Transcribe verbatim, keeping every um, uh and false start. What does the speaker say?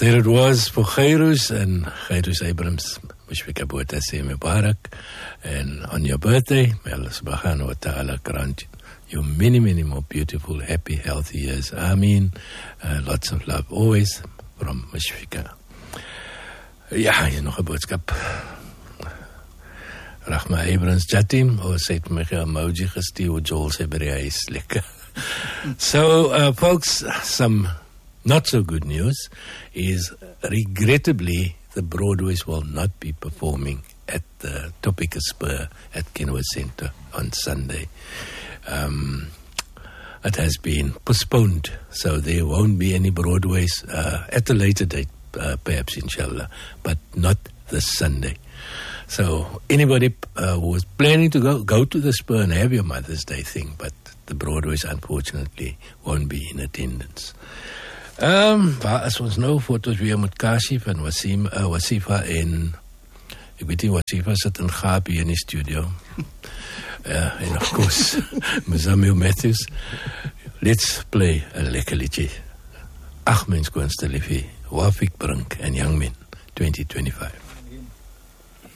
There it was for Khairus and Khairus Abrams. Mishwika Bota say Mubarak. And on your birthday, may Allah subhanahu wa ta'ala grant you many, many more beautiful, happy, healthy years. Ameen. Uh, lots of love always from Mishwika. Ja, hier nog 'n boodskap. Rahma Abrams Jatim, or sê het my 'n emoji gestuur, Joel sê by die huis lekker. So, uh, folks, some not so good news is, regrettably, the Broadways will not be performing at the Topeka Spur at Kenworth Center on Sunday. Um, it has been postponed, so there won't be any Broadways uh, at a later date, uh, perhaps, inshallah, but not this Sunday. So anybody uh, who was planning to go, go to the Spur and have your Mother's Day thing, but the Broadways, unfortunately, won't be in attendance. Um, waar is ons nou? Foto's weer met Kashif en Wasim, uh, Wasifa en, ek weet nie, Wasifa sit in Gaap hier in die studio. Uh, and of course, Mzamil Matthews. Let's play a lekker liedje. Ach, mens kunste liefie, Wafik Brink en Young Men, twenty twenty-five.